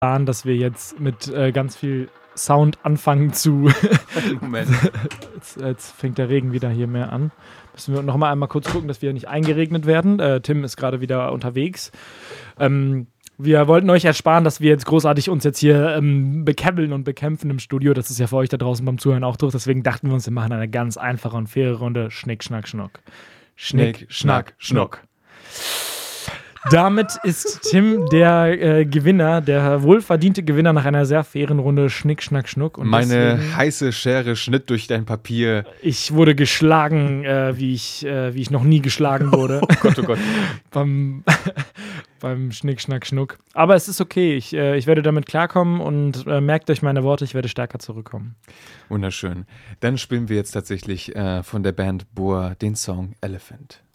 Plan, dass wir jetzt mit ganz viel Sound anfangen zu. Moment. Jetzt fängt der Regen wieder hier mehr an. Müssen wir noch mal einmal kurz gucken, dass wir nicht eingeregnet werden. Tim ist gerade wieder unterwegs. Wir wollten euch ersparen, dass wir jetzt großartig uns jetzt hier bekäbbeln und bekämpfen im Studio. Das ist ja für euch da draußen beim Zuhören auch durch. Deswegen dachten wir uns, wir machen eine ganz einfache und faire Runde. Schnick, Schnack, Schnuck. Schnick, Schnack, Schnuck. Damit ist Tim der Gewinner, der wohlverdiente Gewinner nach einer sehr fairen Runde Schnick, Schnack, Schnuck. Und meine heiße Schere schnitt durch dein Papier. Ich wurde geschlagen, wie ich noch nie geschlagen wurde. Oh Gott, oh Gott. beim Schnick, Schnack, Schnuck. Aber es ist okay, ich werde damit klarkommen und merkt euch meine Worte, ich werde stärker zurückkommen. Wunderschön. Dann spielen wir jetzt tatsächlich von der Band Boa den Song Elephant.